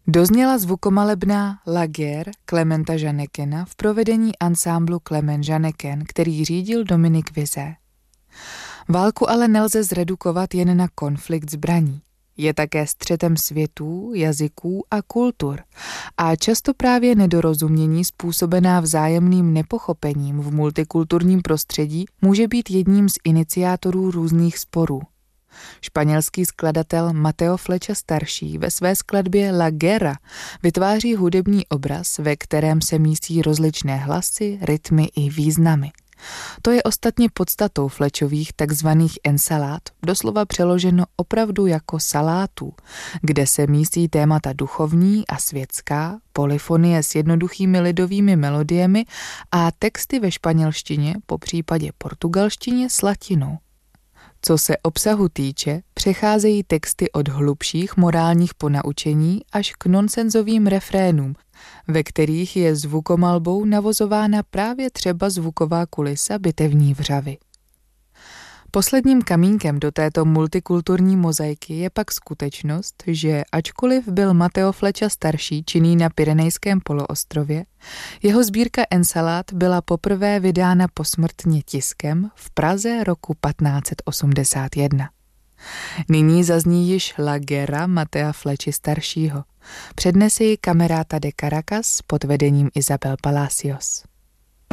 Dozněla zvukomalebná La Guerre Clementa Janekena v provedení ansámblu Clement Janeken, který řídil Dominique Vizet. Válku ale nelze zredukovat jen na konflikt zbraní. Je také střetem světů, jazyků a kultur a často právě nedorozumění způsobená vzájemným nepochopením v multikulturním prostředí může být jedním z iniciátorů různých sporů. Španělský skladatel Mateo Flecha starší ve své skladbě La Guerra vytváří hudební obraz, ve kterém se mísí rozličné hlasy, rytmy i významy. To je ostatně podstatou Flechových takzvaných ensalád, doslova přeloženo opravdu jako salátů, kde se mísí témata duchovní a světská, polyfonie s jednoduchými lidovými melodiemi a texty ve španělštině, popřípadě portugalštině s latinou. Co se obsahu týče, přecházejí texty od hlubších morálních ponaučení až k nonsenzovým refrénům, ve kterých je zvukomalbou navozována právě třeba zvuková kulisa bitevní vřavy. Posledním kamínkem do této multikulturní mozaiky je pak skutečnost, že ačkoliv byl Mateo Flecha starší činný na Pyrenejském poloostrově, jeho sbírka ensalád byla poprvé vydána posmrtně tiskem v Praze roku 1581. Nyní zazní již La Guerra Matea Flechy staršího. Přednese ji Camerata de Caracas pod vedením Isabel Palacios.